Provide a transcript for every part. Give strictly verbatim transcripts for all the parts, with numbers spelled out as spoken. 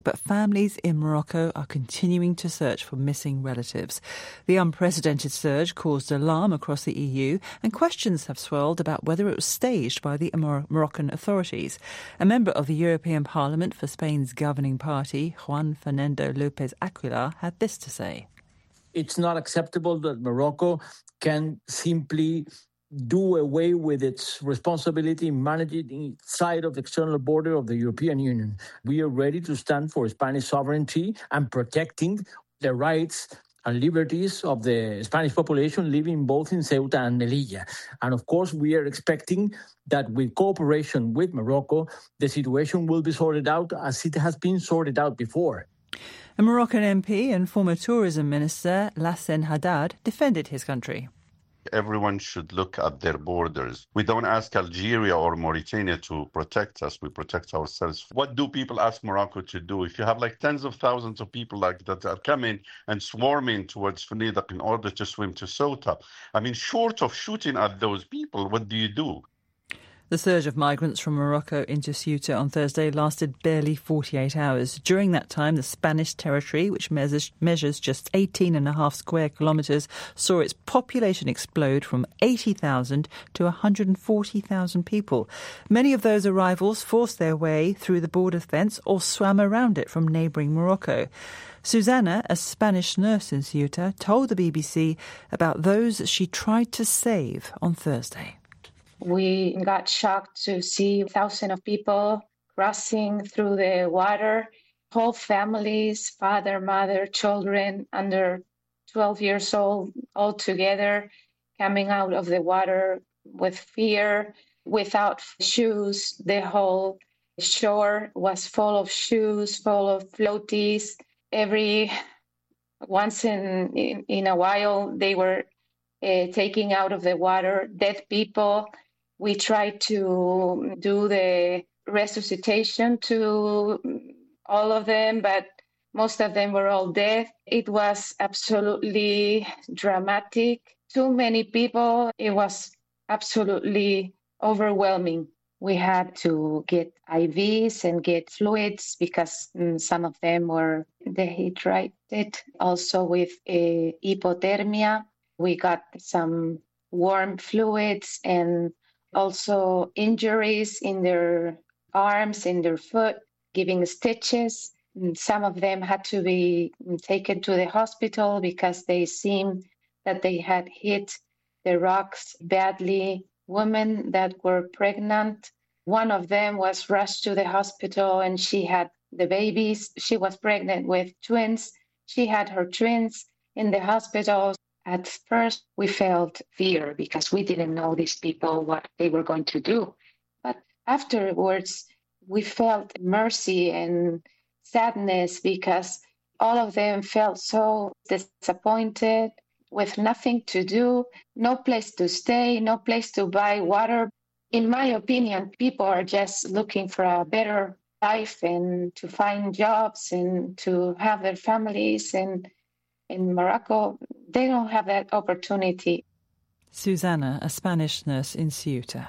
But families in Morocco are continuing to search for missing relatives. The unprecedented surge caused alarm across the E U, and questions have swirled about whether it was staged by the Mor- Moroccan authorities. A member of the European Parliament for Spain's governing party, Juan Fernando López Aguilar, had this to say. It's not acceptable that Morocco can simply do away with its responsibility in managing the side of the external border of the European Union. We are ready to stand for Spanish sovereignty and protecting the rights and liberties of the Spanish population living both in Ceuta and Melilla. And of course, we are expecting that with cooperation with Morocco, the situation will be sorted out as it has been sorted out before. A Moroccan M P and former tourism minister, Lassen Haddad, defended his country. Everyone should look at their borders. We don't ask Algeria or Mauritania to protect us. We protect ourselves. What do people ask Morocco to do? If you have like tens of thousands of people like that are coming and swarming towards Fenidak in order to swim to Ceuta, I mean, short of shooting at those people, what do you do? The surge of migrants from Morocco into Ceuta on Thursday lasted barely forty-eight hours. During that time, the Spanish territory, which measures, measures just eighteen and a half square kilometres, saw its population explode from eighty thousand to one hundred forty thousand people. Many of those arrivals forced their way through the border fence or swam around it from neighbouring Morocco. Susanna, a Spanish nurse in Ceuta, told the B B C about those she tried to save on Thursday. We got shocked to see thousands of people crossing through the water, whole families, father, mother, children under twelve years old, all together, coming out of the water with fear, without shoes. The whole shore was full of shoes, full of floaties. Every once in, in, in a while, they were uh, taking out of the water dead people. We tried to do the resuscitation to all of them, but most of them were all dead. It was absolutely dramatic. Too many people. It was absolutely overwhelming. We had to get I Vs and get fluids because mm, some of them were dehydrated. Also with uh, hypothermia, we got some warm fluids and also injuries in their arms, in their foot, giving stitches. And some of them had to be taken to the hospital because they seemed that they had hit the rocks badly. Women that were pregnant, one of them was rushed to the hospital and she had the babies. She was pregnant with twins. She had her twins in the hospital. At first, we felt fear because we didn't know these people, what they were going to do. But afterwards, we felt mercy and sadness because all of them felt so disappointed with nothing to do, no place to stay, no place to buy water. In my opinion, people are just looking for a better life and to find jobs and to have their families. And in Morocco, they don't have that opportunity. Susanna, a Spanish nurse in Ceuta.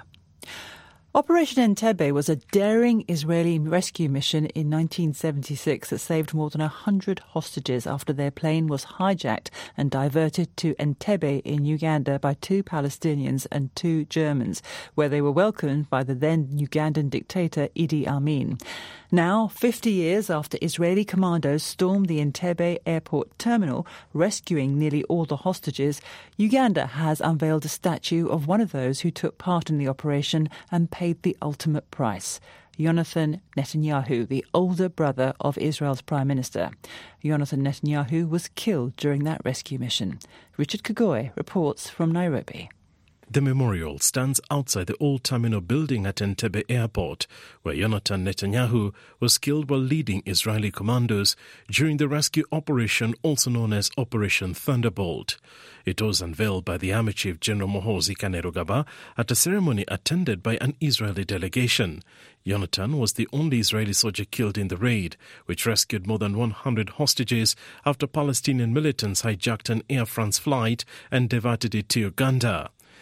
Operation Entebbe was a daring Israeli rescue mission in nineteen seventy-six that saved more than one hundred hostages after their plane was hijacked and diverted to Entebbe in Uganda by two Palestinians and two Germans, where they were welcomed by the then Ugandan dictator Idi Amin. Now, fifty years after Israeli commandos stormed the Entebbe airport terminal, rescuing nearly all the hostages, Uganda has unveiled a statue of one of those who took part in the operation and paid the ultimate price. Jonathan Netanyahu, the older brother of Israel's Prime Minister. Jonathan Netanyahu was killed during that rescue mission. Richard Kagoy reports from Nairobi. The memorial stands outside the old terminal building at Entebbe Airport, where Jonathan Netanyahu was killed while leading Israeli commandos during the rescue operation also known as Operation Thunderbolt. It was unveiled by the Army Chief General Muhoozi Kainerugaba at a ceremony attended by an Israeli delegation. Jonathan was the only Israeli soldier killed in the raid, which rescued more than one hundred hostages after Palestinian militants hijacked an Air France flight and diverted it to Uganda.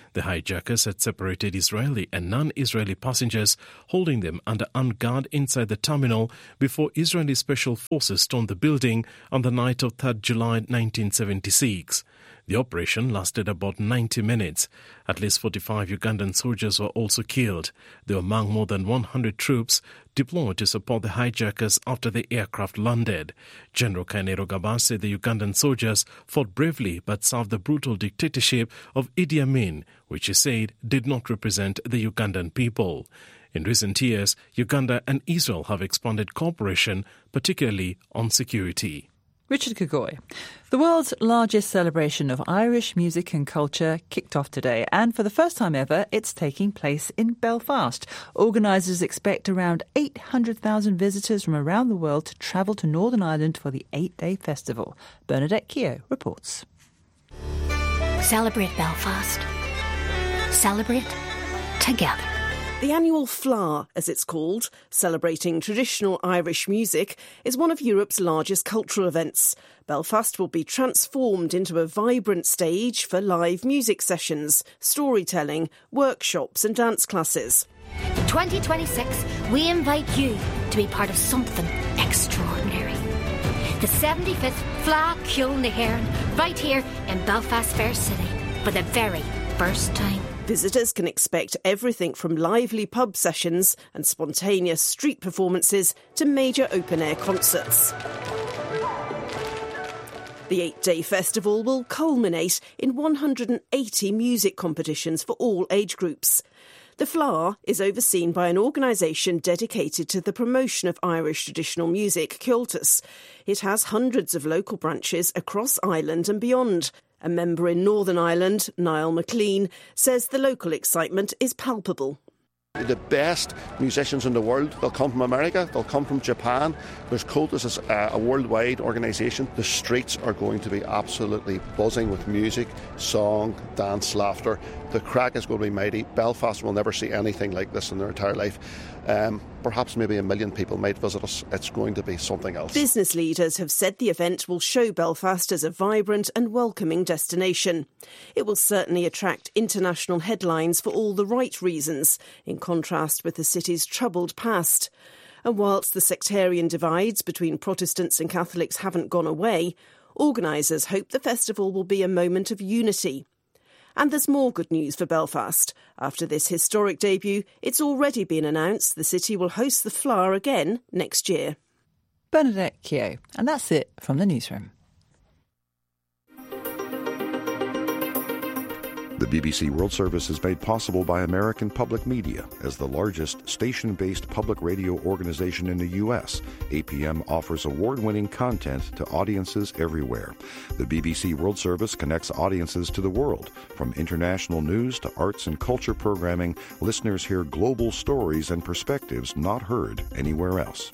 The hijackers had separated Israeli and non-Israeli passengers, holding them under armed guard inside the terminal before Israeli special forces stormed the building on the night of third of July nineteen seventy-six. The operation lasted about ninety minutes. At least forty-five Ugandan soldiers were also killed. They were among more than one hundred troops deployed to support the hijackers after the aircraft landed. General Kainerugaba said the Ugandan soldiers fought bravely but served the brutal dictatorship of Idi Amin, which he said did not represent the Ugandan people. In recent years, Uganda and Israel have expanded cooperation, particularly on security. Richard Kagoi. The world's largest celebration of Irish music and culture kicked off today, and for the first time ever, it's taking place in Belfast. Organisers expect around eight hundred thousand visitors from around the world to travel to Northern Ireland for the eight-day festival. Bernadette Keogh reports. Celebrate Belfast. Celebrate together. The annual F L A, as it's called, celebrating traditional Irish music, is one of Europe's largest cultural events. Belfast will be transformed into a vibrant stage for live music sessions, storytelling, workshops and dance classes. In twenty twenty-six, we invite you to be part of something extraordinary. The seventy-fifth F L A Ceoil na hÉireann, right here in Belfast Fair City, for the very first time. Visitors can expect everything from lively pub sessions and spontaneous street performances to major open-air concerts. The eight-day festival will culminate in one hundred eighty music competitions for all age groups. The F L A is overseen by an organisation dedicated to the promotion of Irish traditional music, Comhaltas. It has hundreds of local branches across Ireland and beyond. A member in Northern Ireland, Niall McLean, says the local excitement is palpable. The best musicians in the world, they'll come from America, they'll come from Japan. There's Comhaltas is a worldwide organisation. The streets are going to be absolutely buzzing with music, song, dance, laughter. The crack is going to be mighty. Belfast will never see anything like this in their entire life. Um, perhaps maybe a million people might visit us. It's going to be something else. Business leaders have said the event will show Belfast as a vibrant and welcoming destination. It will certainly attract international headlines for all the right reasons, in contrast with the city's troubled past. And whilst the sectarian divides between Protestants and Catholics haven't gone away, organisers hope the festival will be a moment of unity. And there's more good news for Belfast. After this historic debut, it's already been announced the city will host the F L A again next year. Bernadette Keogh. And that's it from the newsroom. The B B C World Service is made possible by American Public Media. As the largest station-based public radio organization in the U S, A P M offers award-winning content to audiences everywhere. The B B C World Service connects audiences to the world. From international news to arts and culture programming, listeners hear global stories and perspectives not heard anywhere else.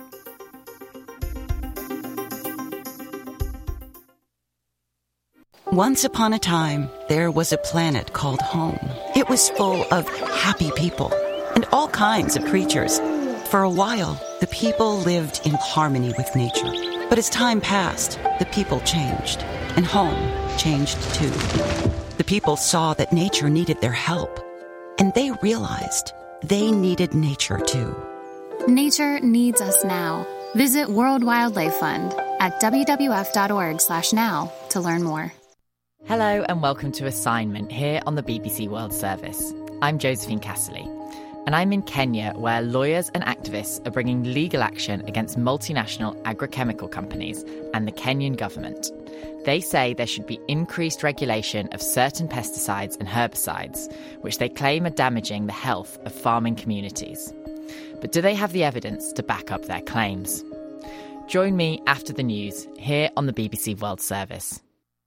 Once upon a time, there was a planet called home. It was full of happy people and all kinds of creatures. For a while, the people lived in harmony with nature. But as time passed, the people changed, and home changed too. The people saw that nature needed their help, and they realized they needed nature too. Nature needs us now. Visit World Wildlife Fund at w w f dot org slash now to learn more. Hello and welcome to Assignment here on the B B C World Service. I'm Josephine Casserly, and I'm in Kenya, where lawyers and activists are bringing legal action against multinational agrochemical companies and the Kenyan government. They say there should be increased regulation of certain pesticides and herbicides, which they claim are damaging the health of farming communities. But do they have the evidence to back up their claims? Join me after the news here on the B B C World Service.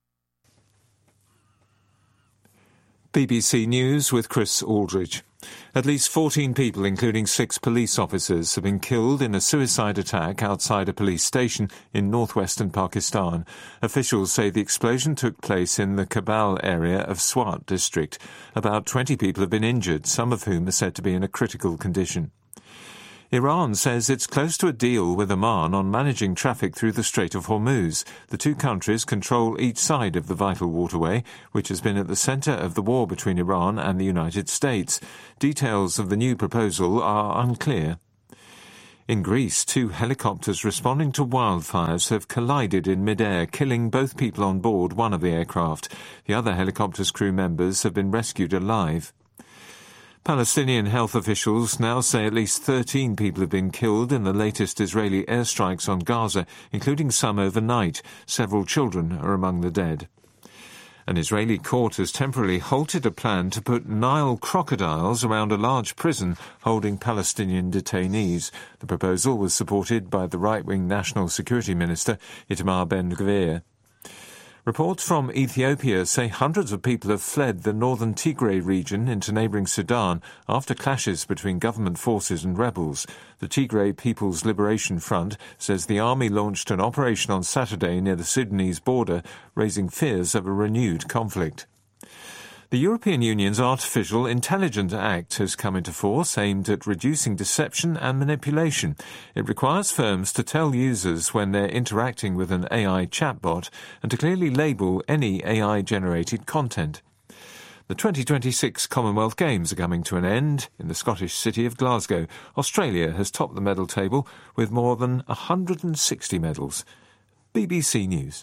B B C News with Chris Aldridge. At least fourteen people, including six police officers, have been killed in a suicide attack outside a police station in northwestern Pakistan. Officials say the explosion took place in the Kabul area of Swat district. About twenty people have been injured, some of whom are said to be in a critical condition. Iran says it's close to a deal with Oman on managing traffic through the Strait of Hormuz. The two countries control each side of the vital waterway, which has been at the centre of the war between Iran and the United States. Details of the new proposal are unclear. In Greece, two helicopters responding to wildfires have collided in mid-air, killing both people on board one of the aircraft. The other helicopter's crew members have been rescued alive. Palestinian health officials now say at least thirteen people have been killed in the latest Israeli airstrikes on Gaza, including some overnight. Several children are among the dead. An Israeli court has temporarily halted a plan to put Nile crocodiles around a large prison holding Palestinian detainees. The proposal was supported by the right-wing National Security Minister Itamar Ben-Gvir. Reports from Ethiopia say hundreds of people have fled the northern Tigray region into neighbouring Sudan after clashes between government forces and rebels. The Tigray People's Liberation Front says the army launched an operation on Saturday near the Sudanese border, raising fears of a renewed conflict. The European Union's Artificial Intelligence Act has come into force, aimed at reducing deception and manipulation. It requires firms to tell users when they're interacting with an A I chatbot and to clearly label any A I-generated content. The twenty twenty-six Commonwealth Games are coming to an end in the Scottish city of Glasgow. Australia has topped the medal table with more than one hundred sixty medals. B B C News.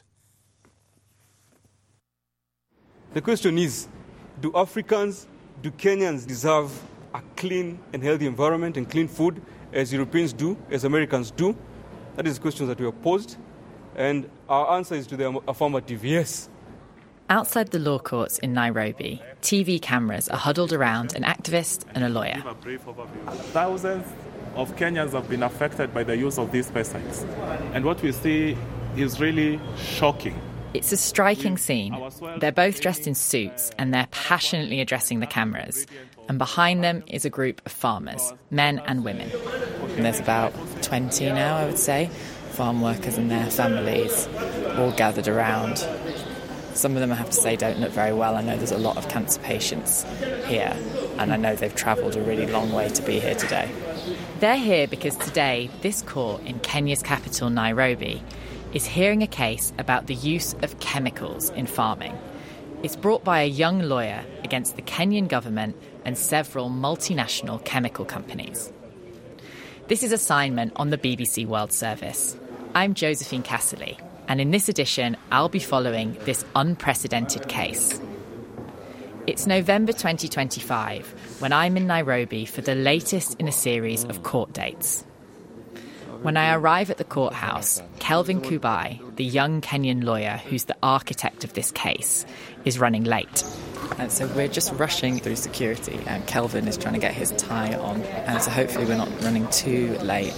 The question is, do Africans, do Kenyans deserve a clean and healthy environment and clean food as Europeans do, as Americans do? That is the question that we have posed, and our answer is to the affirmative yes. Outside the law courts in Nairobi, T V cameras are huddled around an activist and a lawyer. Thousands of Kenyans have been affected by the use of these pesticides, and what we see is really shocking. It's a striking scene. They're both dressed in suits and they're passionately addressing the cameras. And behind them is a group of farmers, men and women. And there's about twenty now, I would say, farm workers and their families all gathered around. Some of them, I have to say, don't look very well. I know there's a lot of cancer patients here, and I know they've travelled a really long way to be here today. They're here because today, this court in Kenya's capital, Nairobi, is hearing a case about the use of chemicals in farming. It's brought by a young lawyer against the Kenyan government and several multinational chemical companies. This is Assignment on the B B C World Service. I'm Josephine Casserly, and in this edition, I'll be following this unprecedented case. It's November twenty twenty-five, when I'm in Nairobi for the latest in a series of court dates. When I arrive at the courthouse, Kelvin Kubai, the young Kenyan lawyer who's the architect of this case, is running late. And so we're just rushing through security, and Kelvin is trying to get his tie on, and so hopefully we're not running too late.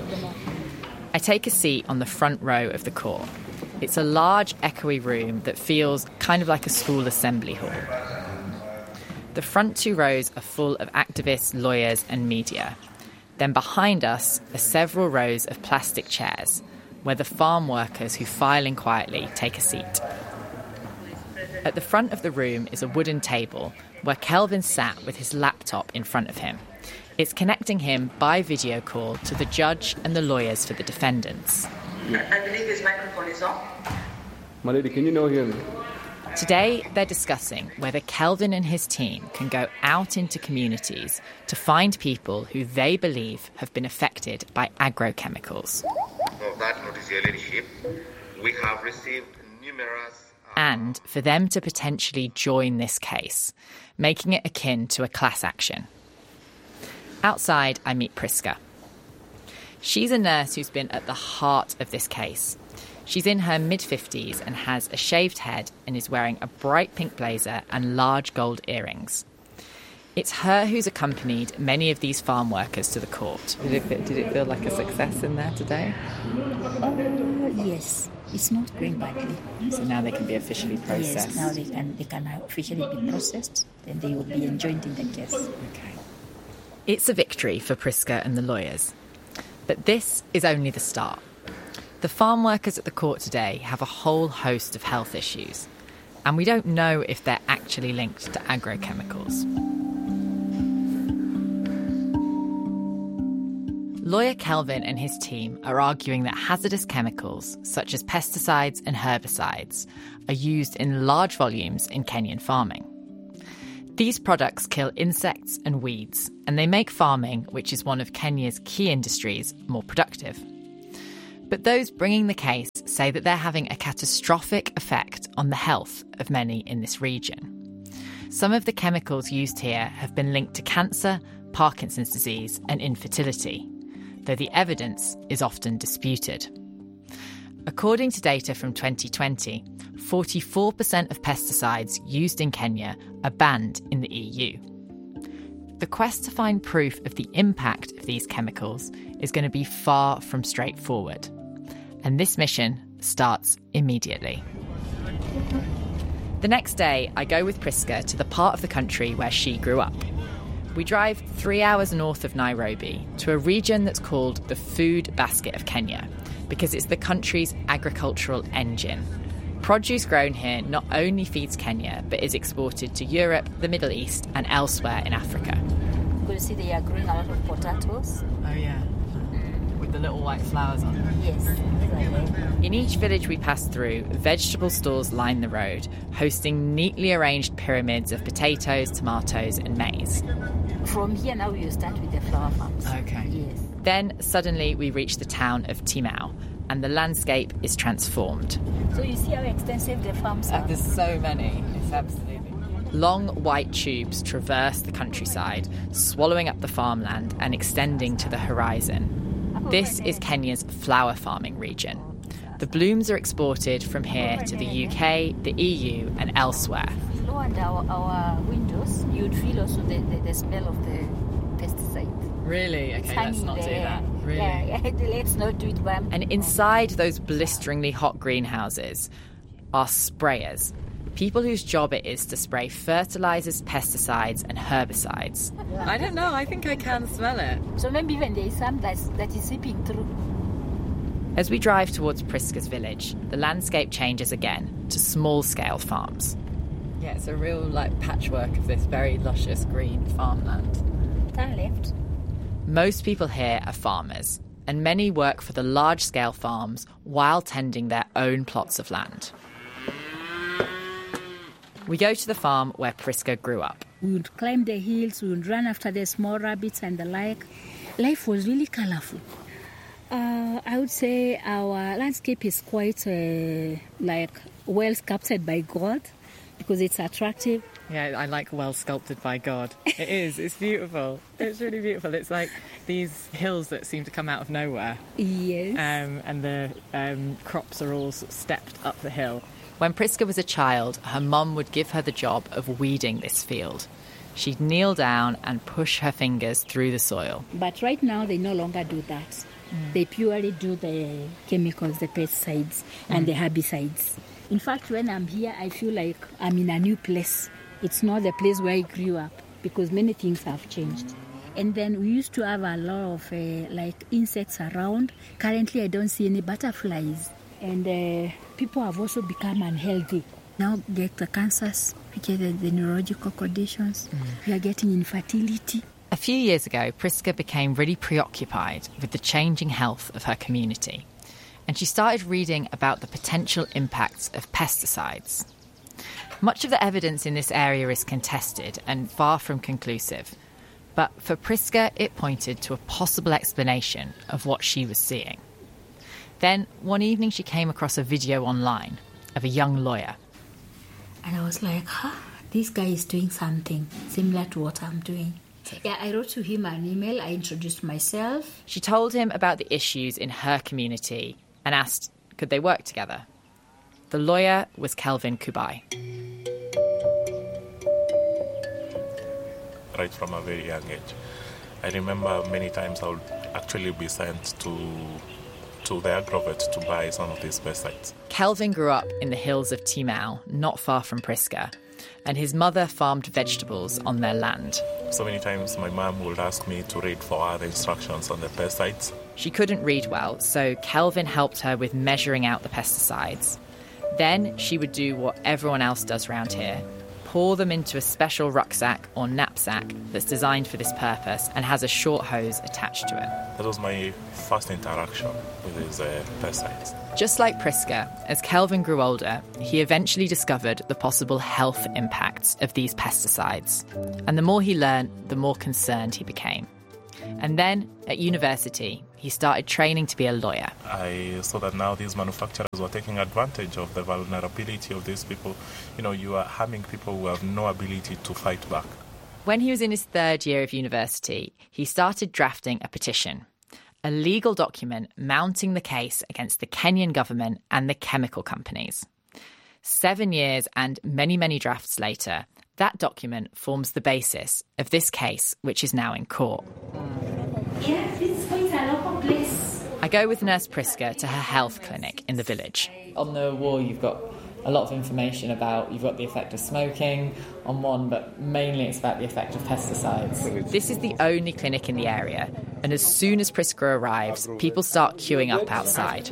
I take a seat on the front row of the court. It's a large, echoey room that feels kind of like a school assembly hall. The front two rows are full of activists, lawyers and media. Then behind us are several rows of plastic chairs, where the farm workers who file in quietly take a seat. At the front of the room is a wooden table, where Kelvin sat with his laptop in front of him. It's connecting him by video call to the judge and the lawyers for the defendants. I believe his microphone is on. My lady, can you now hear me? Today, they're discussing whether Kelvin and his team can go out into communities to find people who they believe have been affected by agrochemicals. Of that notice leadership, we have received numerous... Uh... And for them to potentially join this case, making it akin to a class action. Outside, I meet Priska. She's a nurse who's been at the heart of this case. She's in her mid-fifties and has a shaved head and is wearing a bright pink blazer and large gold earrings. It's her who's accompanied many of these farm workers to the court. Did it, did it feel like a success in there today? Uh, yes, it's not going badly. So now they can be officially processed? Yes, now they can, they can officially be processed, then they will be enjoined in the case. Okay. It's a victory for Priska and the lawyers. But this is only the start. The farm workers at the court today have a whole host of health issues, and we don't know if they're actually linked to agrochemicals. Lawyer Kelvin and his team are arguing that hazardous chemicals, such as pesticides and herbicides, are used in large volumes in Kenyan farming. These products kill insects and weeds, and they make farming, which is one of Kenya's key industries, more productive. But those bringing the case say that they're having a catastrophic effect on the health of many in this region. Some of the chemicals used here have been linked to cancer, Parkinson's disease, and infertility, though the evidence is often disputed. According to data from twenty twenty, forty-four percent of pesticides used in Kenya are banned in the E U. The quest to find proof of the impact of these chemicals is going to be far from straightforward. And this mission starts immediately. The next day, I go with Priska to the part of the country where she grew up. We drive three hours north of Nairobi to a region that's called the Food Basket of Kenya, because it's the country's agricultural engine. Produce grown here not only feeds Kenya, but is exported to Europe, the Middle East, and elsewhere in Africa. You see they are growing a lot of potatoes. Oh, yeah. With the little white flowers on them. Yes. In each village we pass through, vegetable stalls line the road, hosting neatly arranged pyramids of potatoes, tomatoes, and maize. From here now you start with the flower farms. Okay. Yes. Then suddenly we reach the town of Timau, and the landscape is transformed. So you see how extensive the farms are? Uh, there's so many. It's absolutely... Long white tubes traverse the countryside, swallowing up the farmland and extending to the horizon. This is Kenya's flower farming region. The blooms are exported from here to the U K, the E U, and elsewhere. Low under our, our windows, you'd feel also the, the, the smell of the pesticide. Really? Okay, let's not do that. Really? Yeah, yeah, let's not do it. But and inside those blisteringly hot greenhouses are sprayers. People whose job it is to spray fertilisers, pesticides and herbicides. I don't know, I think I can smell it. So maybe even there is some that's, that is seeping through. As we drive towards Priska's village, the landscape changes again to small-scale farms. Yeah, it's a real like patchwork of this very luscious green farmland. Turn left. Most people here are farmers, and many work for the large-scale farms while tending their own plots of land. We go to the farm where Priska grew up. We would climb the hills, we would run after the small rabbits and the like. Life was really colourful. Uh, I would say our landscape is quite uh, like well sculpted by God because it's attractive. Yeah, I like well sculpted by God. It is, it's beautiful. It's really beautiful. It's like these hills that seem to come out of nowhere. Yes. Um, and the um, crops are all sort of stepped up the hill. When Priska was a child, her mum would give her the job of weeding this field. She'd kneel down and push her fingers through the soil. But right now, they no longer do that. Mm. They purely do the chemicals, the pesticides, mm. and the herbicides. In fact, when I'm here, I feel like I'm in a new place. It's not the place where I grew up because many things have changed. And then we used to have a lot of uh, like insects around. Currently, I don't see any butterflies. And uh, people have also become unhealthy. Now get the cancers, we get the, the neurological conditions, mm. we are getting infertility. A few years ago, Priska became really preoccupied with the changing health of her community. And she started reading about the potential impacts of pesticides. Much of the evidence in this area is contested and far from conclusive. But for Priska, it pointed to a possible explanation of what she was seeing. Then, one evening, she came across a video online of a young lawyer. And I was like, huh, this guy is doing something similar to what I'm doing. Yeah, I wrote to him an email. I introduced myself. She told him about the issues in her community and asked, could they work together? The lawyer was Kelvin Kubai. Right from a very young age. I remember many times I would actually be sent to to the agrovet to buy some of these pesticides. Kelvin grew up in the hills of Timau, not far from Priska, and his mother farmed vegetables on their land. So many times my mum would ask me to read for her the instructions on the pesticides. She couldn't read well, so Kelvin helped her with measuring out the pesticides. Then she would do what everyone else does around here, pour them into a special rucksack or knapsack that's designed for this purpose and has a short hose attached to it. That was my first interaction with these uh, pesticides. Just like Priska, as Kelvin grew older, he eventually discovered the possible health impacts of these pesticides. And the more he learned, the more concerned he became. And then, at university, he started training to be a lawyer. I saw that now these manufacturers were taking advantage of the vulnerability of these people. You know, you are harming people who have no ability to fight back. When he was in his third year of university, he started drafting a petition, a legal document mounting the case against the Kenyan government and the chemical companies. Seven years and many, many drafts later, that document forms the basis of this case, which is now in court. Yes, it's quite a local place. I go with Nurse Priska to her health clinic in the village. On the wall, you've got a lot of information about, you've got the effect of smoking on one, but mainly it's about the effect of pesticides. This is the only clinic in the area, and as soon as Priska arrives, people start queuing up outside.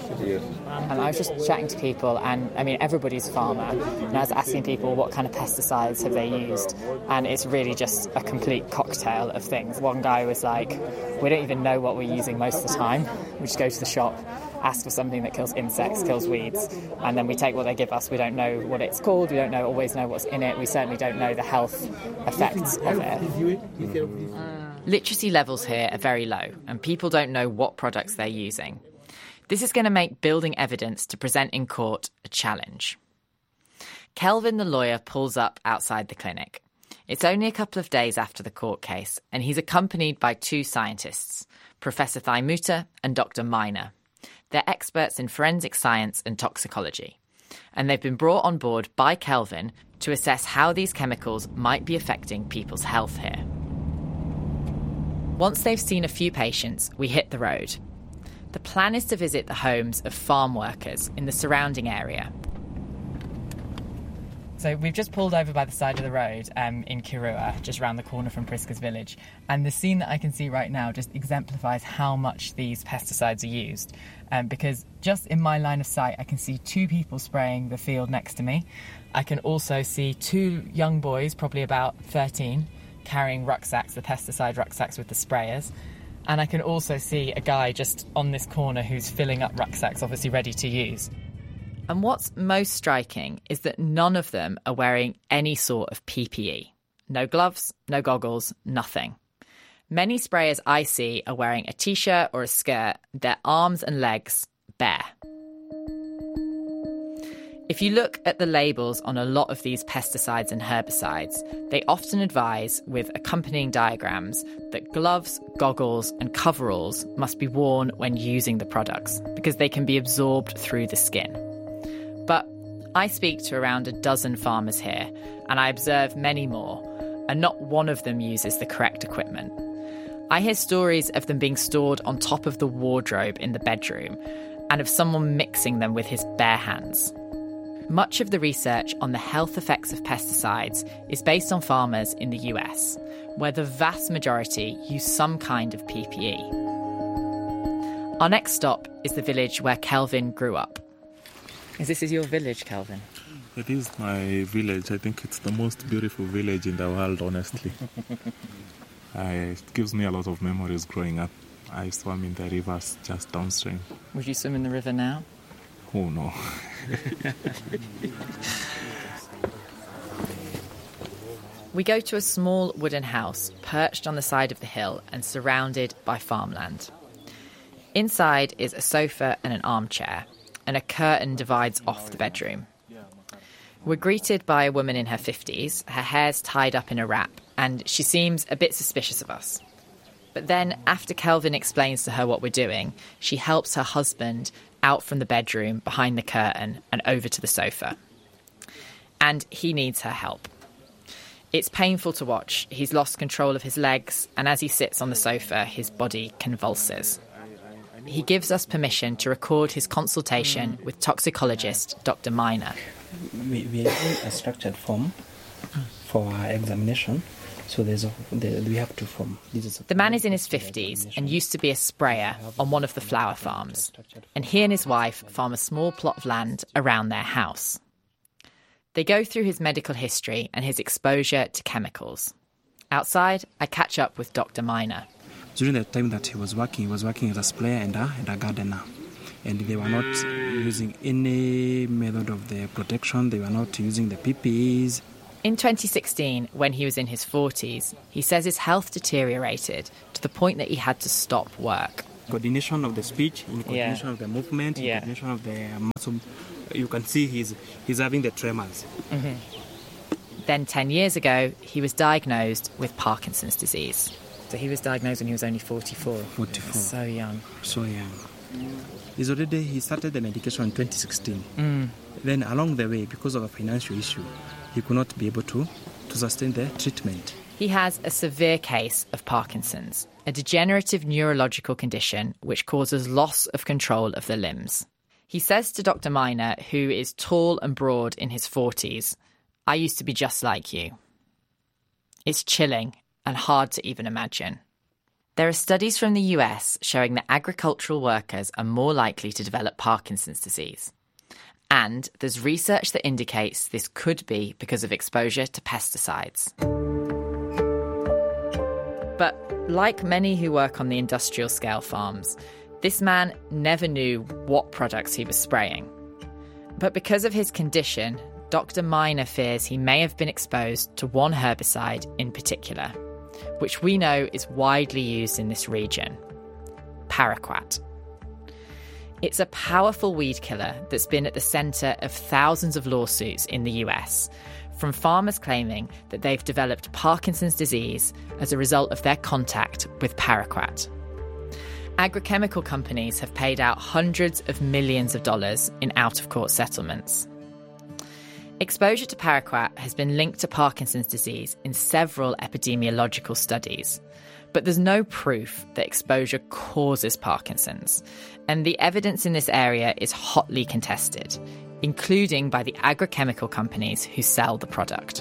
And I was just chatting to people, and I mean, everybody's a farmer, and I was asking people what kind of pesticides have they used, and it's really just a complete cocktail of things. One guy was like, we don't even know what we're using most of the time. We just go to the shop, ask for something that kills insects, kills weeds, and then we take what they give us. We don't know what it's called, we don't know always know what's in it, we certainly don't know the health effects of it. Literacy levels here are very low, and people don't know what products they're using. This is going to make building evidence to present in court a challenge. Kelvin, the lawyer, pulls up outside the clinic. It's only a couple of days after the court case, and he's accompanied by two scientists, Professor Thaimuta and Doctor Miner. They're experts in forensic science and toxicology, and they've been brought on board by Kelvin to assess how these chemicals might be affecting people's health here. Once they've seen a few patients, we hit the road. The plan is to visit the homes of farm workers in the surrounding area. So we've just pulled over by the side of the road um, in Kirua, just around the corner from Priska's village. And the scene that I can see right now just exemplifies how much these pesticides are used. Um, because just in my line of sight, I can see two people spraying the field next to me. I can also see two young boys, probably about thirteen, carrying rucksacks, the pesticide rucksacks with the sprayers. And I can also see a guy just on this corner who's filling up rucksacks, obviously ready to use. And what's most striking is that none of them are wearing any sort of P P E. No gloves, no goggles, nothing. Many sprayers I see are wearing a t-shirt or a skirt, their arms and legs bare. If you look at the labels on a lot of these pesticides and herbicides, they often advise, with accompanying diagrams, that gloves, goggles and coveralls must be worn when using the products because they can be absorbed through the skin. But I speak to around a dozen farmers here, and I observe many more, and not one of them uses the correct equipment. I hear stories of them being stored on top of the wardrobe in the bedroom, and of someone mixing them with his bare hands. Much of the research on the health effects of pesticides is based on farmers in the U S, where the vast majority use some kind of P P E. Our next stop is the village where Kelvin grew up. Is this is your village, Kelvin? It is my village. I think it's the most beautiful village in the world, honestly. uh, it gives me a lot of memories growing up. I swam in the rivers just downstream. Would you swim in the river now? Oh, no. We go to a small wooden house perched on the side of the hill and surrounded by farmland. Inside is a sofa and an armchair, and a curtain divides off the bedroom. We're greeted by a woman in her fifties, her hair's tied up in a wrap, and she seems a bit suspicious of us. But then, after Kelvin explains to her what we're doing, she helps her husband out from the bedroom, behind the curtain, and over to the sofa. And he needs her help. It's painful to watch. He's lost control of his legs, and as he sits on the sofa, his body convulses. He gives us permission to record his consultation with toxicologist Doctor Miner. We, we have a structured form for our examination, so there's a, the, we have to form. This is a the man is in his fifties and used to be a sprayer on one of the flower farms, and he and his wife farm a small plot of land around their house. They go through his medical history and his exposure to chemicals. Outside, I catch up with Doctor Miner. During the time that he was working, he was working as a sprayer and a, and a gardener. And they were not using any method of the protection. They were not using the P P Es. In twenty sixteen, when he was in his forties, he says his health deteriorated to the point that he had to stop work. Coordination of the speech, in coordination yeah. of the movement, in yeah. coordination of the muscle. You can see he's, he's having the tremors. Mm-hmm. Then ten years ago, he was diagnosed with Parkinson's disease. So he was diagnosed when he was only forty-four. forty-four. So young. So young. He's already, he started the medication in twenty sixteen. Mm. Then along the way, because of a financial issue, he could not be able to, to sustain the treatment. He has a severe case of Parkinson's, a degenerative neurological condition which causes loss of control of the limbs. He says to Doctor Miner, who is tall and broad in his forties, "I used to be just like you." It's chilling and hard to even imagine. There are studies from the U S showing that agricultural workers are more likely to develop Parkinson's disease. And there's research that indicates this could be because of exposure to pesticides. But like many who work on the industrial scale farms, this man never knew what products he was spraying. But because of his condition, Doctor Miner fears he may have been exposed to one herbicide in particular, which we know is widely used in this region: paraquat. It's a powerful weed killer that's been at the centre of thousands of lawsuits in the U S, from farmers claiming that they've developed Parkinson's disease as a result of their contact with paraquat. Agrochemical companies have paid out hundreds of millions of dollars in out-of-court settlements. Exposure to paraquat has been linked to Parkinson's disease in several epidemiological studies, but there's no proof that exposure causes Parkinson's, and the evidence in this area is hotly contested, including by the agrochemical companies who sell the product.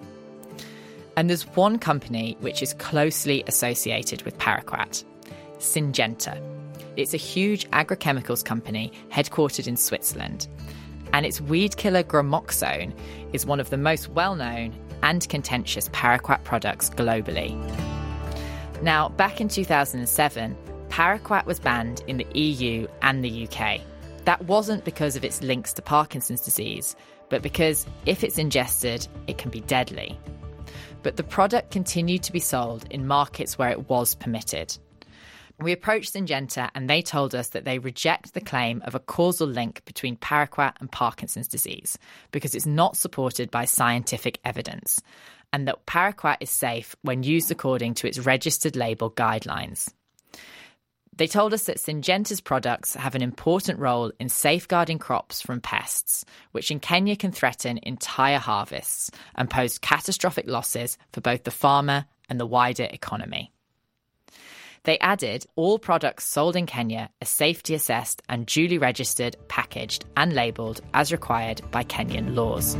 And there's one company which is closely associated with paraquat: Syngenta. It's a huge agrochemicals company headquartered in Switzerland, and its weed killer Gramoxone is one of the most well-known and contentious paraquat products globally. Now, back in two thousand seven, paraquat was banned in the E U and the U K. That wasn't because of its links to Parkinson's disease, but because if it's ingested, it can be deadly. But the product continued to be sold in markets where it was permitted. We approached Syngenta and they told us that they reject the claim of a causal link between paraquat and Parkinson's disease because it's not supported by scientific evidence, and that paraquat is safe when used according to its registered label guidelines. They told us that Syngenta's products have an important role in safeguarding crops from pests, which in Kenya can threaten entire harvests and pose catastrophic losses for both the farmer and the wider economy. They added all products sold in Kenya are safety assessed and duly registered, packaged and labelled as required by Kenyan laws.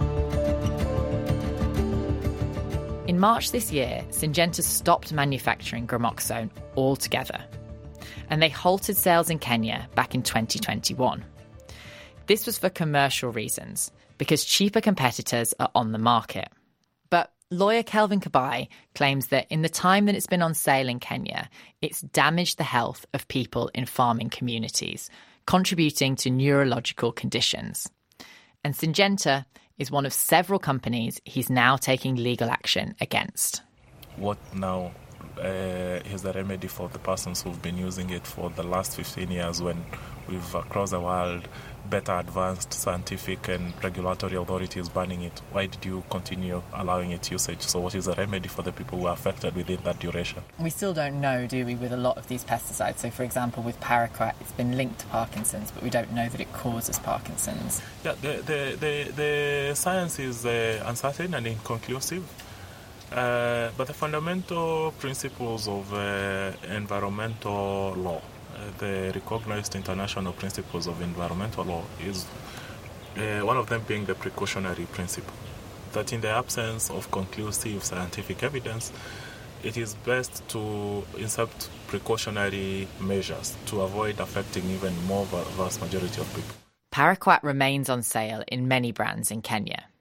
In March this year, Syngenta stopped manufacturing Gramoxone altogether, and they halted sales in Kenya back in twenty twenty-one. This was for commercial reasons, because cheaper competitors are on the market. But lawyer Kelvin Kabai claims that in the time that it's been on sale in Kenya, it's damaged the health of people in farming communities, contributing to neurological conditions. And Syngenta is one of several companies he's now taking legal action against. What now uh, is the remedy for the persons who've been using it for the last fifteen years when we've, across the world, better advanced scientific and regulatory authorities banning it? Why did you continue allowing its usage? So what is the remedy for the people who are affected within that duration? We still don't know, do we, with a lot of these pesticides. So, for example, with paraquat, it's been linked to Parkinson's, but we don't know that it causes Parkinson's. Yeah, the, the, the, the science is uh, uncertain and inconclusive. Uh, but the fundamental principles of uh, environmental law, uh, the recognized international principles of environmental law, is uh, one of them being the precautionary principle, that in the absence of conclusive scientific evidence, it is best to insert precautionary measures to avoid affecting even more vast majority of people. Paraquat remains on sale in many brands in Kenya.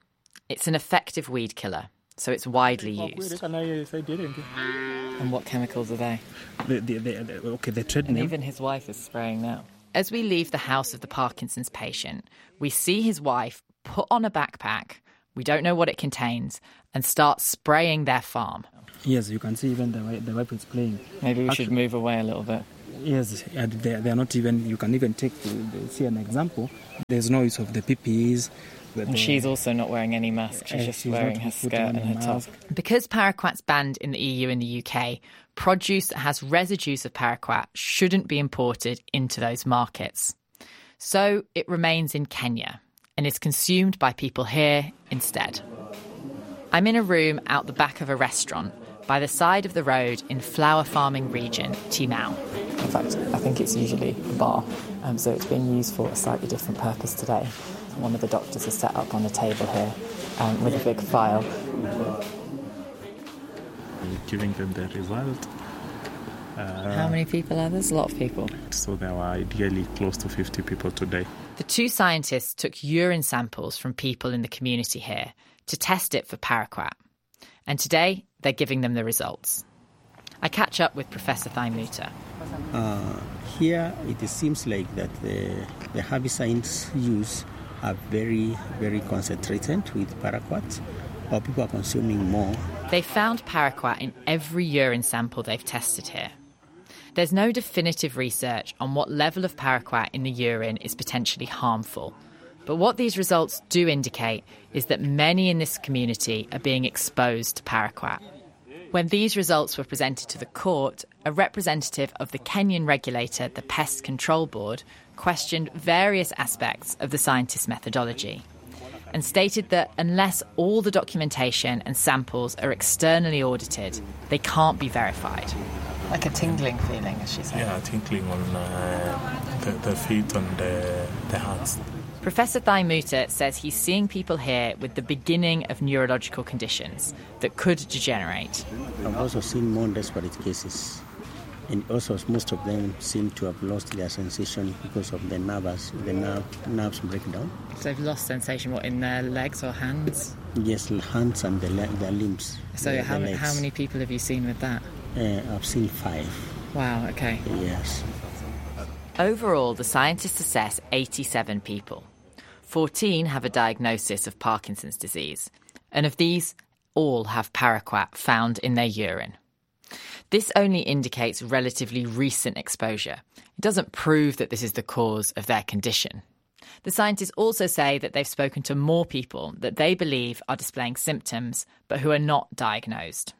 It's an effective weed killer, so it's widely used. And what chemicals are they? The, the, the, the, okay, the trade And name. even his wife is spraying now. As we leave the house of the Parkinson's patient, we see his wife put on a backpack, we don't know what it contains, and start spraying their farm. Yes, you can see even the way the wife is playing. Maybe we Actually, should move away a little bit. Yes, and they, they are not even, you can even take, the, see an example. There's no use of the P P Es. And she's also not wearing any mask. She's Uh, just she's wearing not her putting skirt on and a her top. mask. Because paraquat's banned in the E U and the U K, produce that has residues of paraquat shouldn't be imported into those markets. So it remains in Kenya and is consumed by people here instead. I'm in a room out the back of a restaurant by the side of the road in flower farming region, Timau. In fact, I think it's usually a bar, um, so it's being used for a slightly different purpose today. One of the doctors is set up on a table here um, with a big file. Giving them the result. Uh, How many people are there? There's a lot of people. So there were ideally close to fifty people today. The two scientists took urine samples from people in the community here to test it for paraquat. And today, they're giving them the results. I catch up with Professor Thaimuta. Uh, here, it seems like that the, the herbicides used are very, very concentrated with paraquat, or people are consuming more. They found paraquat in every urine sample they've tested here. There's no definitive research on what level of paraquat in the urine is potentially harmful. But what these results do indicate is that many in this community are being exposed to paraquat. When these results were presented to the court, a representative of the Kenyan regulator, the Pest Control Board, questioned various aspects of the scientists' methodology and stated that unless all the documentation and samples are externally audited, they can't be verified. Like a tingling feeling, as she said. Yeah, tingling on uh, the, the feet and the, the hands. Professor Thaimuta says he's seeing people here with the beginning of neurological conditions that could degenerate. I've also seen more desperate cases. And also, most of them seem to have lost their sensation because of the nerves, the nerve, nerves breakdown. So they've lost sensation, what, in their legs or hands? Yes, hands and the, their limbs. So the, how, the how many people have you seen with that? Uh, I've seen five. Wow, okay. Yes. Overall, the scientists assess eighty-seven people. fourteen have a diagnosis of Parkinson's disease, and of these, all have paraquat found in their urine. This only indicates relatively recent exposure. It doesn't prove that this is the cause of their condition. The scientists also say that they've spoken to more people that they believe are displaying symptoms, but who are not diagnosed.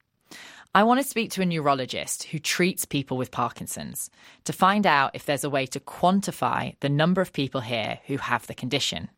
I want to speak to a neurologist who treats people with Parkinson's to find out if there's a way to quantify the number of people here who have the condition.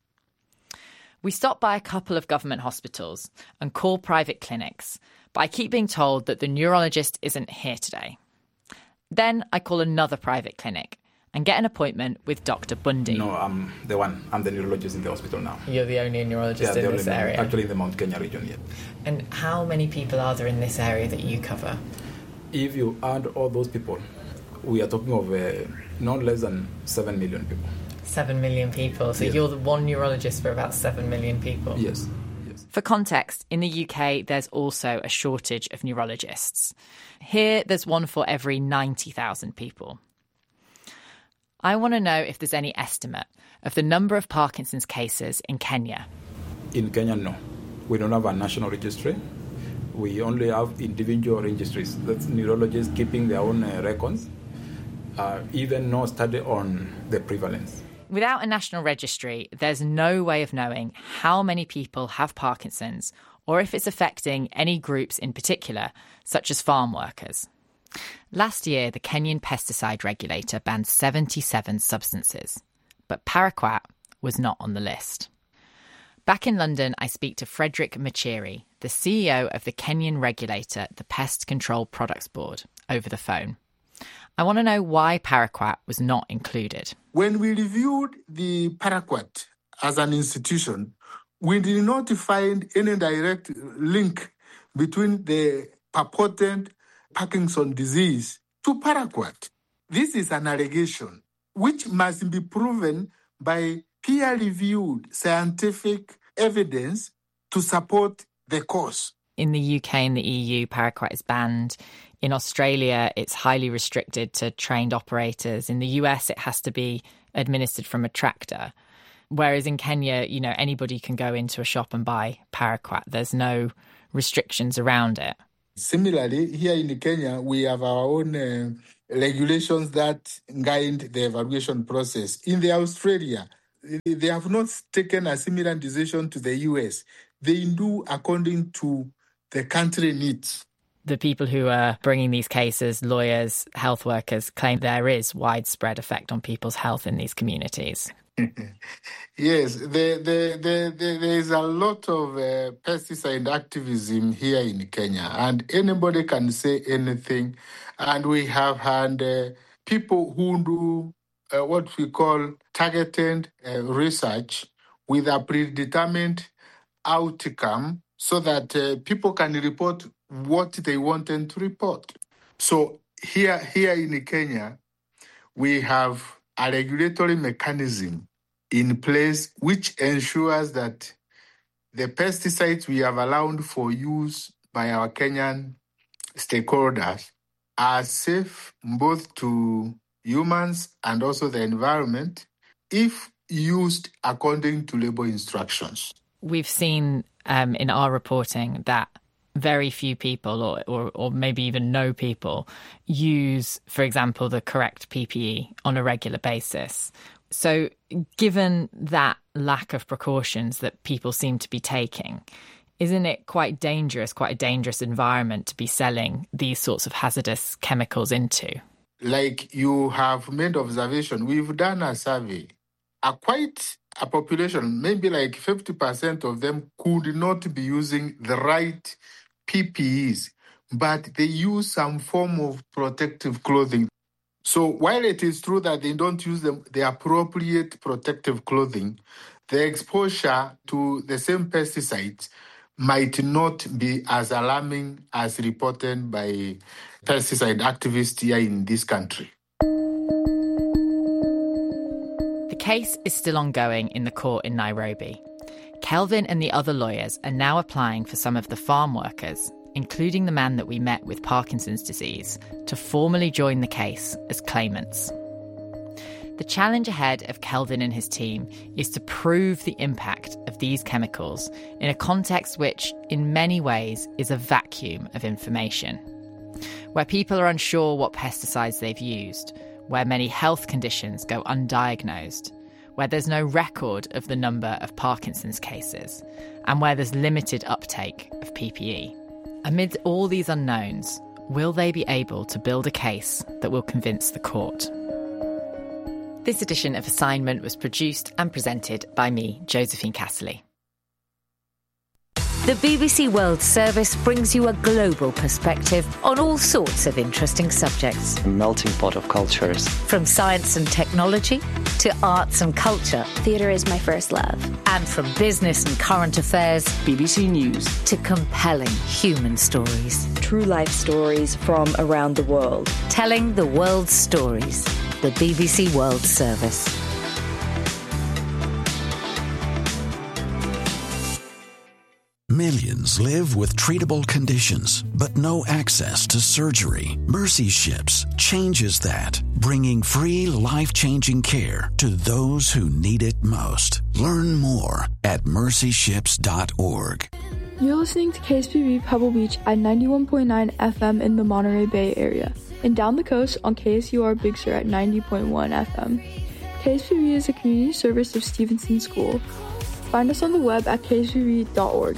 We stop by a couple of government hospitals and call private clinics, but I keep being told that the neurologist isn't here today. Then I call another private clinic and get an appointment with Doctor Bundy. No, I'm the one. I'm the neurologist in the hospital now. You're the only neurologist yeah, in this area? Actually, in the Mount Kenya region, yeah. And how many people are there in this area that you cover? If you add all those people, we are talking of uh, not less than seven million people. Seven million people. So yes. You're the one neurologist for about seven million people? Yes. yes. For context, in the U K, there's also a shortage of neurologists. Here, there's one for every ninety thousand people. I want to know if there's any estimate of the number of Parkinson's cases in Kenya. In Kenya, no. We don't have a national registry. We only have individual registries. That's neurologists keeping their own uh, records. Uh, even no study on the prevalence. Without a national registry, there's no way of knowing how many people have Parkinson's or if it's affecting any groups in particular, such as farm workers. Last year, the Kenyan pesticide regulator banned seventy-seven substances, but paraquat was not on the list. Back in London, I speak to Frederick Machiri, the C E O of the Kenyan regulator, the Pest Control Products Board, over the phone. I want to know why paraquat was not included. When we reviewed the paraquat as an institution, we did not find any direct link between the purported Parkinson's disease to paraquat. This is an allegation which must be proven by peer-reviewed scientific evidence to support the cause. In the U K and the E U, paraquat is banned. In Australia, it's highly restricted to trained operators. In the U S, it has to be administered from a tractor. Whereas in Kenya, you know, anybody can go into a shop and buy paraquat. There's no restrictions around it. Similarly, here in Kenya, we have our own uh, regulations that guide the evaluation process. In the Australia, they have not taken a similar decision to the U S. They do according to the country needs. The people who are bringing these cases, lawyers, health workers, claim there is widespread effect on people's health in these communities. Yes, the, the, the, the, there is a lot of uh, pesticide activism here in Kenya, and anybody can say anything. And we have had uh, people who do uh, what we call targeted uh, research with a predetermined outcome so that uh, people can report what they wanted to report. So here, here in Kenya, we have a regulatory mechanism in place which ensures that the pesticides we have allowed for use by our Kenyan stakeholders are safe both to humans and also the environment if used according to label instructions. We've seen um, in our reporting that very few people, or, or or maybe even no people, use, for example, the correct P P E on a regular basis. So given that lack of precautions that people seem to be taking, isn't it quite dangerous, quite a dangerous environment to be selling these sorts of hazardous chemicals into? Like you have made observation, we've done a survey. A quite a population, maybe like fifty percent of them could not be using the right P P Es, but they use some form of protective clothing. So while it is true that they don't use the, the appropriate protective clothing, the exposure to the same pesticides might not be as alarming as reported by pesticide activists here in this country. The case is still ongoing in the court in Nairobi. Kelvin and the other lawyers are now applying for some of the farm workers, including the man that we met with Parkinson's disease, to formally join the case as claimants. The challenge ahead of Kelvin and his team is to prove the impact of these chemicals in a context which, in many ways, is a vacuum of information, where people are unsure what pesticides they've used, where many health conditions go undiagnosed, where there's no record of the number of Parkinson's cases, and where there's limited uptake of P P E. Amid all these unknowns, will they be able to build a case that will convince the court? This edition of Assignment was produced and presented by me, Josephine Casserly. The B B C World Service brings you a global perspective on all sorts of interesting subjects. A melting pot of cultures. From science and technology to arts and culture. Theatre is my first love. And from business and current affairs. B B C News. To compelling human stories. True life stories from around the world. Telling the world's stories. The B B C World Service. Millions live with treatable conditions, but no access to surgery. Mercy Ships changes that, bringing free, life-changing care to those who need it most. Learn more at mercy ships dot org. You're listening to K S P B Pebble Beach at ninety-one point nine F M in the Monterey Bay area, and down the coast on K S U R Big Sur at ninety point one F M. K S P B is a community service of Stevenson School. Find us on the web at k s p b dot org.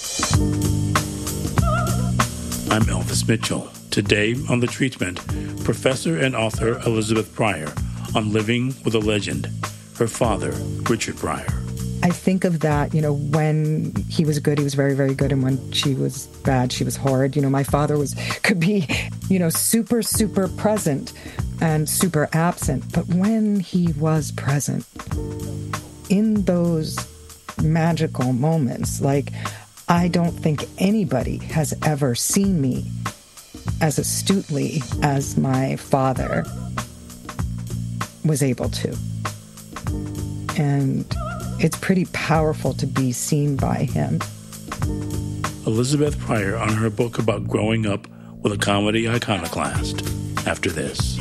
I'm Elvis Mitchell. Today on The Treatment, Professor and author Elizabeth Pryor on living with a legend, her father, Richard Pryor. I think of that, you know, when he was good, he was very, very good. And when she was bad, she was horrid. You know, my father was could be, you know, super, super present and super absent. But when he was present, in those magical moments, like, I don't think anybody has ever seen me as astutely as my father was able to. And it's pretty powerful to be seen by him Elizabeth Pryor on her book about growing up with a comedy iconoclast after this.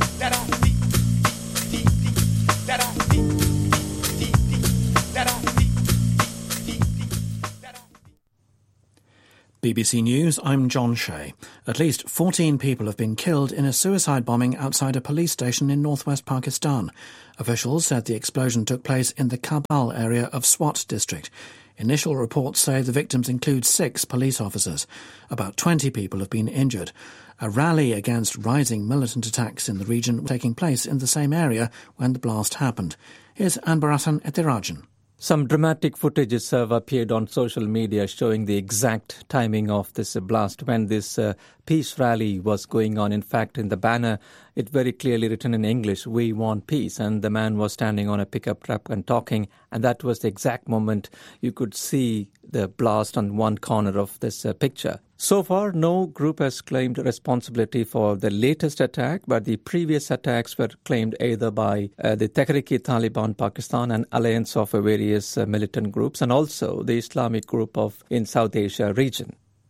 B B C News, I'm John Shea. At least fourteen people have been killed in a suicide bombing outside a police station in northwest Pakistan. Officials said the explosion took place in the Kabul area of Swat district. Initial reports say the victims include six police officers. About twenty people have been injured. A rally against rising militant attacks in the region was taking place in the same area when the blast happened. Here's Anbarasan Ethirajan. Some dramatic footages have appeared on social media showing the exact timing of this blast when this uh, peace rally was going on. In fact, in the banner, it very clearly written in English, "We want peace." And the man was standing on a pickup truck and talking. And that was the exact moment you could see the blast on one corner of this uh, picture. So far, no group has claimed responsibility for the latest attack, but the previous attacks were claimed either by uh, the Tehrik-e-Taliban Pakistan, an alliance of uh, various uh, militant groups, and also the Islamic group of in South Asia region.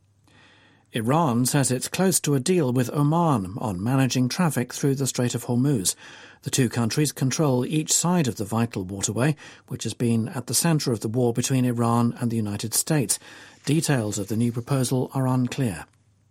Iran says it's close to a deal with Oman on managing traffic through the Strait of Hormuz. The two countries control each side of the vital waterway, which has been at the centre of the war between Iran and the United States. Details of the new proposal are unclear.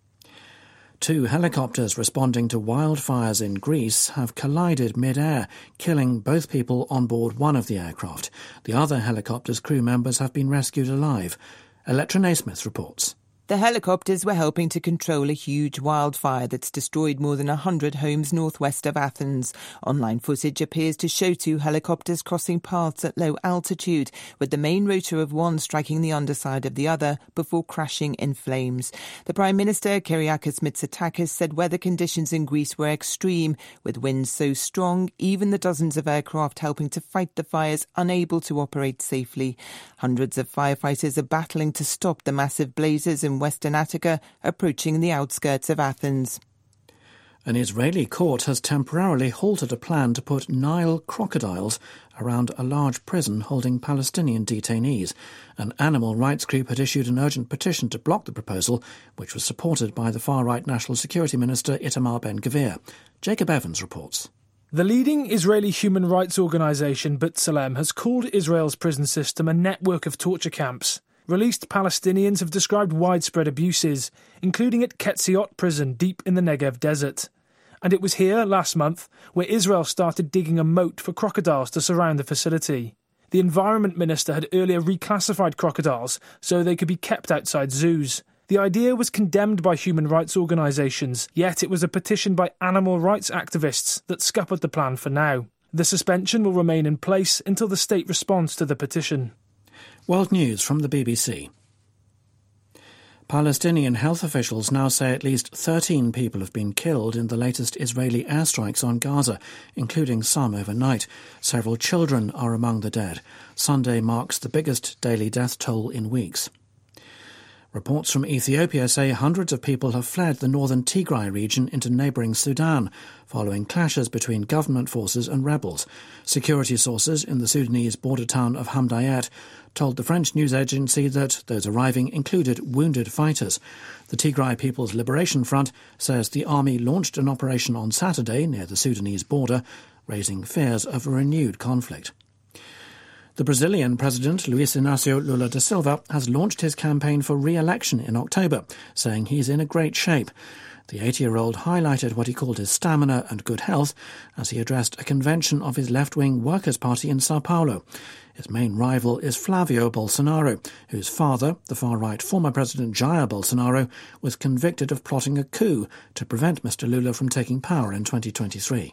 Two helicopters responding to wildfires in Greece have collided mid-air, killing both people on board one of the aircraft. The other helicopter's crew members have been rescued alive. Electra Naismith reports. The helicopters were helping to control a huge wildfire that's destroyed more than one hundred homes northwest of Athens. Online footage appears to show two helicopters crossing paths at low altitude, with the main rotor of one striking the underside of the other before crashing in flames. The Prime Minister, Kyriakos Mitsotakis, said weather conditions in Greece were extreme, with winds so strong even the dozens of aircraft helping to fight the fires unable to operate safely. Hundreds of firefighters are battling to stop the massive blazes in Western Attica, approaching the outskirts of Athens. An Israeli court has temporarily halted a plan to put Nile crocodiles around a large prison holding Palestinian detainees. An animal rights group had issued an urgent petition to block the proposal, which was supported by the far-right National Security Minister Itamar Ben-Gvir. Jacob Evans reports. The leading Israeli human rights organisation B'Tselem has called Israel's prison system a network of torture camps. Released Palestinians have described widespread abuses, including at Ketziot prison deep in the Negev desert. And it was here last month where Israel started digging a moat for crocodiles to surround the facility. The Environment Minister had earlier reclassified crocodiles so they could be kept outside zoos. The idea was condemned by human rights organisations, yet it was a petition by animal rights activists that scuppered the plan for now. The suspension will remain in place until the state responds to the petition. World News from the B B C. Palestinian health officials now say at least thirteen people have been killed in the latest Israeli airstrikes on Gaza, including some overnight. Several children are among the dead. Sunday marks the biggest daily death toll in weeks. Reports from Ethiopia say hundreds of people have fled the northern Tigray region into neighbouring Sudan, following clashes between government forces and rebels. Security sources in the Sudanese border town of Hamdayet told the French news agency that those arriving included wounded fighters. The Tigray People's Liberation Front says the army launched an operation on Saturday near the Sudanese border, raising fears of a renewed conflict. The Brazilian president, Luiz Inácio Lula da Silva, has launched his campaign for re-election in October, saying he's in a great shape. The eighty-year-old highlighted what he called his stamina and good health as he addressed a convention of his left-wing Workers' Party in Sao Paulo. His main rival is Flavio Bolsonaro, whose father, the far-right former President Jair Bolsonaro, was convicted of plotting a coup to prevent Mister Lula from taking power in twenty twenty-three.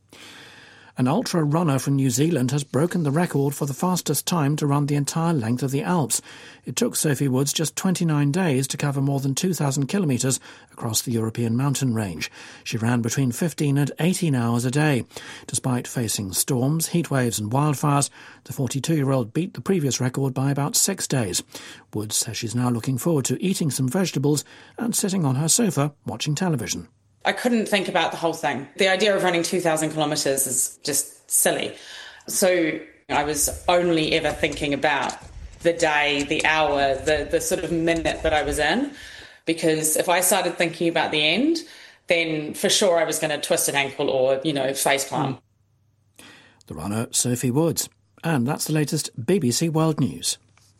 An ultra-runner from New Zealand has broken the record for the fastest time to run the entire length of the Alps. It took Sophie Woods just twenty-nine days to cover more than two thousand kilometres across the European mountain range. She ran between fifteen and eighteen hours a day. Despite facing storms, heatwaves and wildfires, the forty-two-year-old beat the previous record by about six days. Woods says she's now looking forward to eating some vegetables and sitting on her sofa watching television. I couldn't think about the whole thing. The idea of running two thousand kilometres is just silly. So I was only ever thinking about the day, the hour, the, the sort of minute that I was in. Because if I started thinking about the end, then for sure I was going to twist an ankle or, you know, facepalm. The runner, Sophie Woods. And that's the latest B B C World News.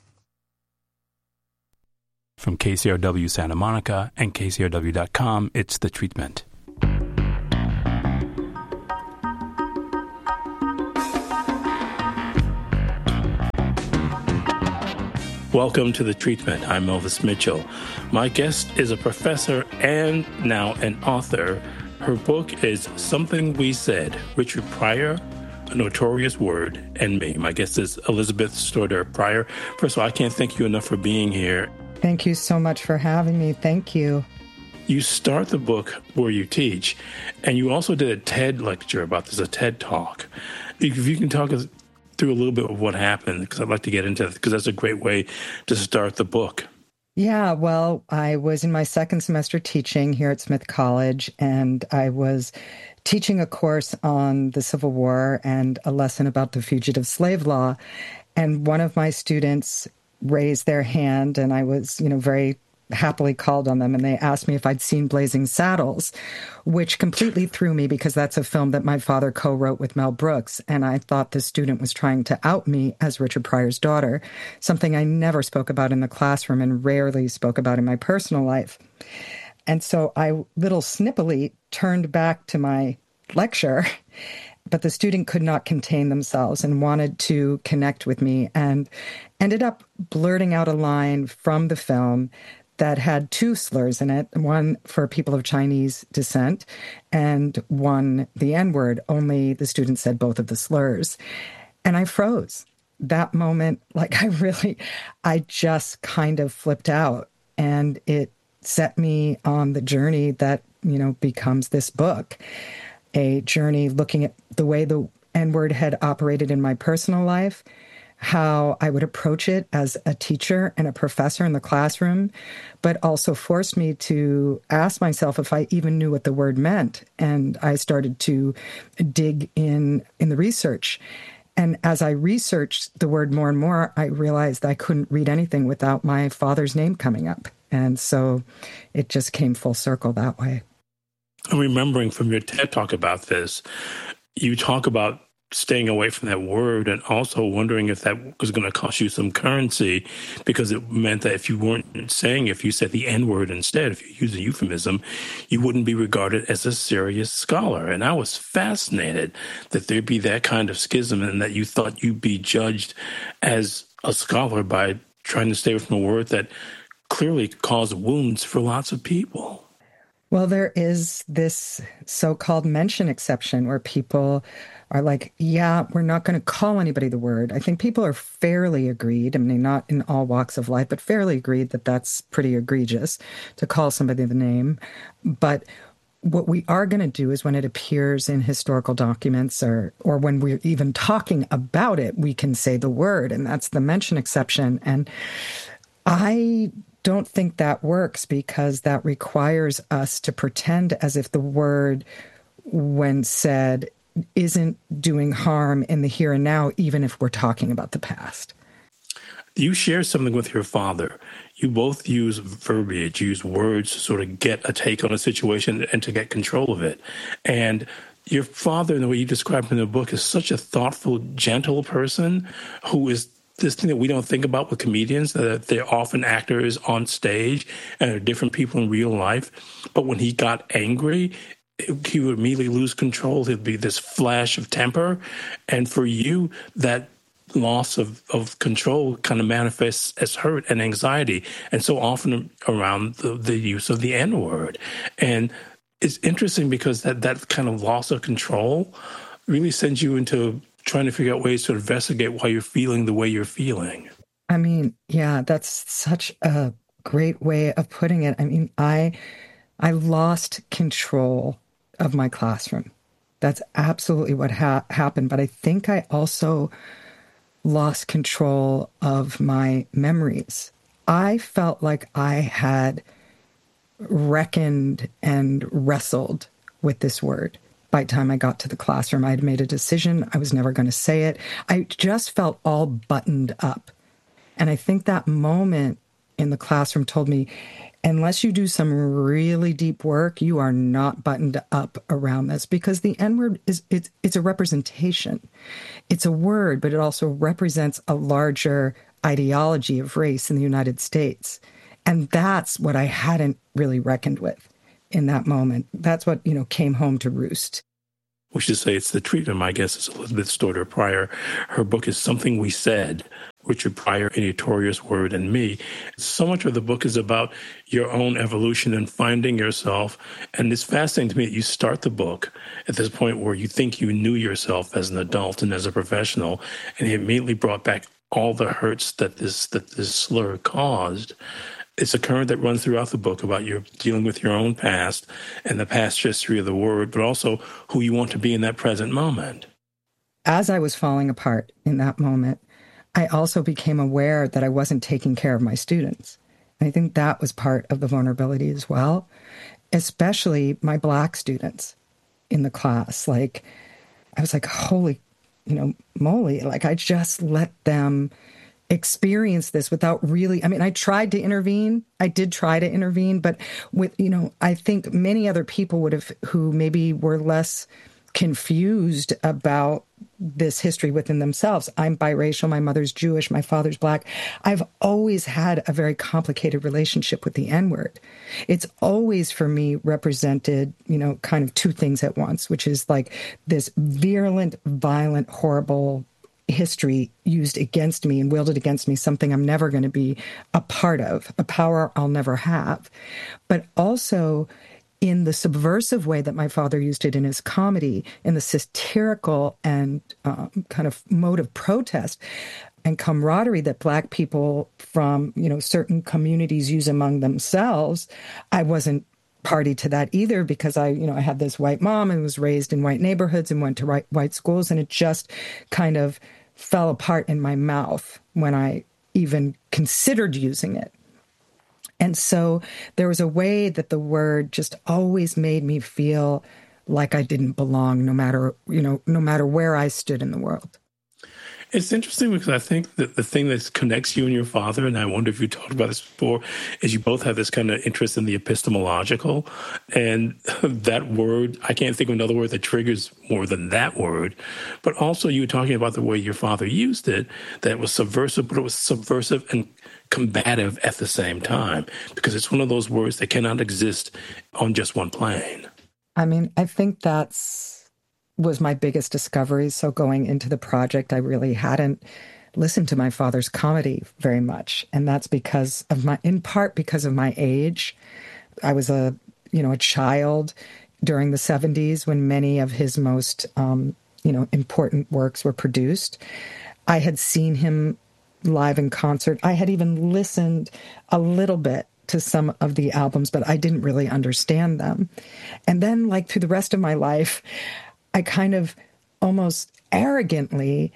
From K C R W Santa Monica and K C R W dot com, it's The Treatment. Welcome to The Treatment. I'm Elvis Mitchell. My guest is a professor and now an author. Her book is Something We Said, Richard Pryor, A Notorious Word, and Me. My guest is Elizabeth Stoddard Pryor. First of all, I can't thank you enough for being here. Thank you so much for having me. Thank you. You start the book where you teach, and you also did a TED lecture about this, a TED Talk. If you can talk us through a little bit of what happened, because I'd like to get into it, because that's a great way to start the book. Yeah, well, I was in my second semester teaching here at Smith College, and I was teaching a course on the Civil War and a lesson about the fugitive slave law. And one of my students raised their hand, and I was, you know, very happily called on them, and they asked me if I'd seen Blazing Saddles, which completely threw me because that's a film that my father co-wrote with Mel Brooks, and I thought the student was trying to out me as Richard Pryor's daughter, something I never spoke about in the classroom and rarely spoke about in my personal life. And so I, little snippily, turned back to my lecture, but the student could not contain themselves and wanted to connect with me and ended up blurting out a line from the film that had two slurs in it, one for people of Chinese descent and one the N-word, only the student said both of the slurs. And I froze. That moment, like I really, I just kind of flipped out, and it set me on the journey that, you know, becomes this book, a journey looking at the way the N-word had operated in my personal life, how I would approach it as a teacher and a professor in the classroom, but also forced me to ask myself if I even knew what the word meant. And I started to dig in in the research. And as I researched the word more and more, I realized I couldn't read anything without my father's name coming up. And so it just came full circle that way. I'm remembering from your TED Talk about this, you talk about staying away from that word and also wondering if that was going to cost you some currency, because it meant that if you weren't saying, if you said the N-word instead, if you use a euphemism, you wouldn't be regarded as a serious scholar. And I was fascinated that there'd be that kind of schism and that you thought you'd be judged as a scholar by trying to stay away from a word that clearly caused wounds for lots of people. Well, there is this so-called mention exception where people are like, yeah, we're not going to call anybody the word. I think people are fairly agreed, I mean, not in all walks of life, but fairly agreed that that's pretty egregious to call somebody the name. But what we are going to do is when it appears in historical documents or or when we're even talking about it, we can say the word, and that's the mention exception. And I don't think that works because that requires us to pretend as if the word, when said, isn't doing harm in the here and now, even if we're talking about the past. You share something with your father. You both use verbiage, use words to sort of get a take on a situation and to get control of it. And your father, in the way you describe him in the book, is such a thoughtful, gentle person who is this thing that we don't think about with comedians, that they're often actors on stage and are different people in real life. But when he got angry, he would immediately lose control. There'd be this flash of temper. And for you, that loss of, of control kind of manifests as hurt and anxiety, and so often around the, the use of the N-word. And it's interesting because that, that kind of loss of control really sends you into trying to figure out ways to investigate why you're feeling the way you're feeling. I mean, yeah, that's such a great way of putting it. I mean, I I lost control of my classroom. That's absolutely what ha- happened. But I think I also lost control of my memories. I felt like I had reckoned and wrestled with this word. By the time I got to the classroom, I had made a decision. I was never going to say it. I just felt all buttoned up. And I think that moment in the classroom told me, unless you do some really deep work, you are not buttoned up around this, because the N-word is it's it's a representation. It's a word, but it also represents a larger ideology of race in the United States. And that's what I hadn't really reckoned with in that moment. That's what, you know, came home to roost. We should say it's the treatment. My guess is Elizabeth Stoddard Pryor. Her book is Something We Said, Richard Pryor, A Notorious Word, and Me. So much of the book is about your own evolution and finding yourself. And it's fascinating to me that you start the book at this point where you think you knew yourself as an adult and as a professional, and you immediately brought back all the hurts that this that this slur caused. It's a current that runs throughout the book about your dealing with your own past and the past history of the word, but also who you want to be in that present moment. As I was falling apart in that moment, I also became aware that I wasn't taking care of my students. And I think that was part of the vulnerability as well, especially my Black students in the class. Like, I was like, holy, you know, moly, like I just let them experience this without really, I mean, I tried to intervene. I did try to intervene, but with, you know, I think many other people would have, who maybe were less confused about this history within themselves. I'm biracial. My mother's Jewish. My father's Black. I've always had a very complicated relationship with the N-word. It's always, for me, represented, you know, kind of two things at once, which is like this virulent, violent, horrible history used against me and wielded against me, something I'm never going to be a part of, a power I'll never have. But also in the subversive way that my father used it in his comedy, in the satirical and um, kind of mode of protest and camaraderie that Black people from, you know, certain communities use among themselves, I wasn't party to that either, because I, you know, I had this white mom and was raised in white neighborhoods and went to white, white schools, and it just kind of fell apart in my mouth when I even considered using it. And so there was a way that the word just always made me feel like I didn't belong, no matter, you know, no matter where I stood in the world. It's interesting because I think that the thing that connects you and your father, and I wonder if you talked about this before, is you both have this kind of interest in the epistemological. And that word, I can't think of another word that triggers more than that word. But also you were talking about the way your father used it, that it was subversive, but it was subversive and combative at the same time, because it's one of those words that cannot exist on just one plane. I mean, I think that's was my biggest discovery. So going into the project, I really hadn't listened to my father's comedy very much. And that's because of my, in part because of my age. I was a, you know, a child during the seventies when many of his most, um, you know, important works were produced. I had seen him live in concert. I had even listened a little bit to some of the albums, but I didn't really understand them. And then, like, through the rest of my life, I kind of almost arrogantly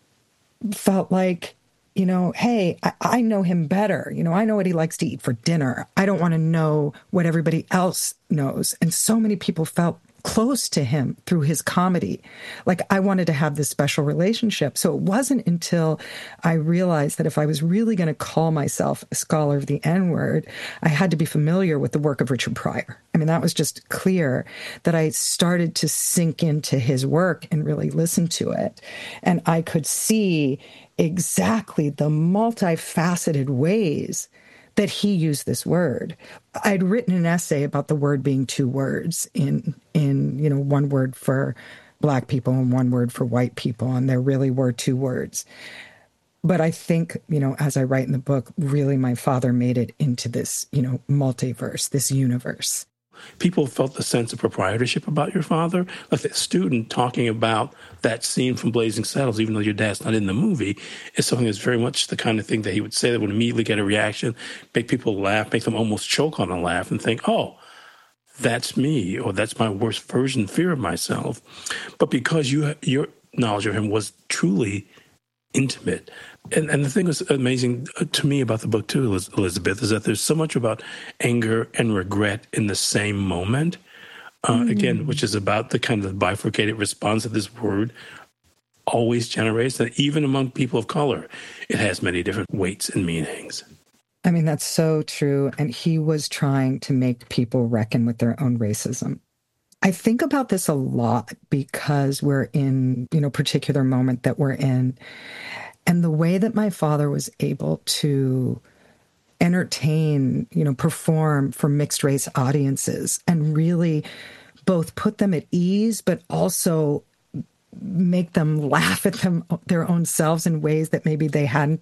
felt like, you know, hey, I, I know him better. You know, I know what he likes to eat for dinner. I don't want to know what everybody else knows. And so many people felt close to him through his comedy. Like, I wanted to have this special relationship. So it wasn't until I realized that if I was really going to call myself a scholar of the N-word, I had to be familiar with the work of Richard Pryor. I mean, that was just clear, that I started to sink into his work and really listen to it. And I could see exactly the multifaceted ways that he used this word. I'd written an essay about the word being two words in, in, you know, one word for Black people and one word for white people. And there really were two words. But I think, you know, as I write in the book, really my father made it into this, you know, multiverse, this universe. People felt the sense of proprietorship about your father. Like the student talking about that scene from Blazing Saddles, even though your dad's not in the movie, is something that's very much the kind of thing that he would say that would immediately get a reaction, make people laugh, make them almost choke on a laugh and think, oh, that's me, or that's my worst version, fear of myself. But because you your knowledge of him was truly intimate. And, and the thing that's amazing to me about the book, too, Elizabeth, is that there's so much about anger and regret in the same moment, uh, mm. again, which is about the kind of bifurcated response that this word always generates, that even among people of color, it has many different weights and meanings. I mean, that's so true. And he was trying to make people reckon with their own racism. I think about this a lot because we're in, you know, particular moment that we're in. And the way that my father was able to entertain, you know, perform for mixed race audiences and really both put them at ease, but also make them laugh at them their own selves in ways that maybe they hadn't